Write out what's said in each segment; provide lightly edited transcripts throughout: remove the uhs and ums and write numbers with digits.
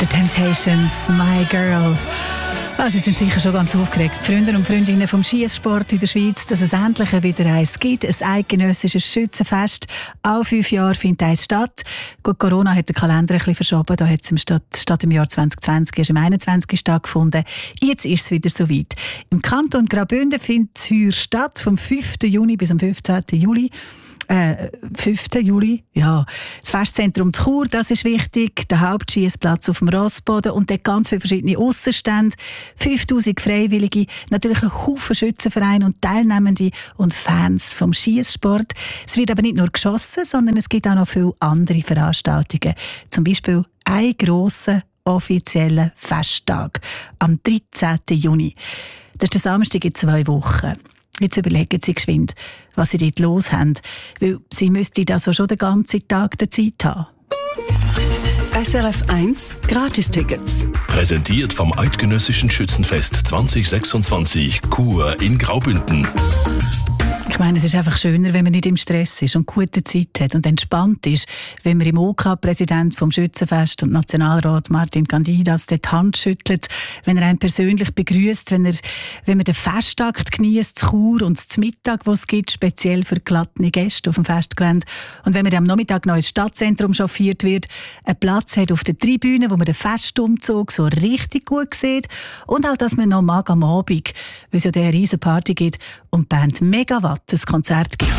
The Temptations, My Girl. Sie sind sicher schon ganz aufgeregt. Freunde und Freundinnen vom Skisport in der Schweiz, dass es endlich wieder eins gibt. Ein eidgenössisches Schützenfest. Alle 5 Jahre findet eins statt. Gut, Corona hat den Kalender ein bisschen verschoben. Da hat es statt im Jahr 2020 erst im 21. stattgefunden. Jetzt ist es wieder soweit. Im Kanton Graubünden findet es heuer statt, vom 5. Juni bis am 15. Juli. 5. Juli, ja. Das Festzentrum Chur, das ist wichtig. Der Hauptschiessplatz auf dem Rossboden und dort ganz viele verschiedene Aussenstände. 5000 Freiwillige, natürlich ein Haufen Schützenvereine und Teilnehmende und Fans vom Schiesssport. Es wird aber nicht nur geschossen, sondern es gibt auch noch viele andere Veranstaltungen. Zum Beispiel einen grossen offiziellen Festtag am 13. Juni. Das ist der Samstag in 2 Wochen. Jetzt überlegen Sie geschwind, was Sie dort los haben, weil Sie müssten also schon den ganzen Tag der Zeit haben. SRF 1 Gratistickets. Präsentiert vom Eidgenössischen Schützenfest 2026 Chur in Graubünden. Ich meine, es ist einfach schöner, wenn man nicht im Stress ist und gute Zeit hat und entspannt ist, wenn man im OK-Präsident vom Schützenfest und Nationalrat Martin Candidas die Hand schüttelt, wenn er einen persönlich begrüßt, wenn man den Festakt genießt, zu Chur und zum Mittag, wo es gibt, speziell für geladene Gäste auf dem Festgelände. Und wenn man am Nachmittag noch ins Stadtzentrum chauffiert wird, einen Platz hat auf der Tribüne, wo man den Festumzug so richtig gut sieht und auch, dass man noch mag am Abend, weil es ja eine riesen Party gibt und die Band Megawatt ein Konzert gibt.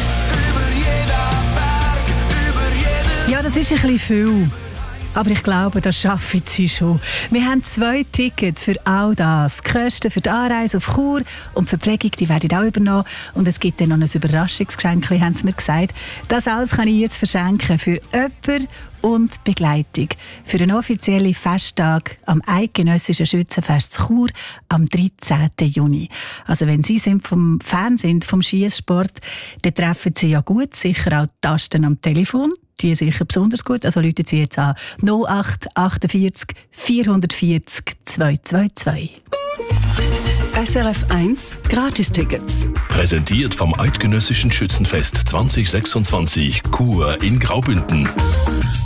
Ja, das ist ein bisschen viel. Aber ich glaube, das schaffen sie schon. Wir haben 2 Tickets für all das. Die Kosten für die Anreise auf Chur und die Verpflegung, die werden auch übernommen. Und es gibt dann noch ein Überraschungsgeschenk, haben sie mir gesagt. Das alles kann ich jetzt verschenken für jemanden und Begleitung. Für einen offiziellen Festtag am Eidgenössischen Schützenfest zu Chur am 13. Juni. Also wenn Sie Fan sind vom Schiesssport, dann treffen Sie ja gut sicher auch die Tasten am Telefon. Die sicher besonders gut. Also rufen Sie jetzt an 08 48 440 222. SRF 1 Gratistickets. Präsentiert vom Eidgenössischen Schützenfest 2026 Chur in Graubünden.